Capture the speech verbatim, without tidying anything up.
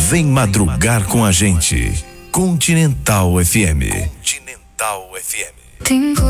Vem madrugar com a gente. Continental F M. Continental F M.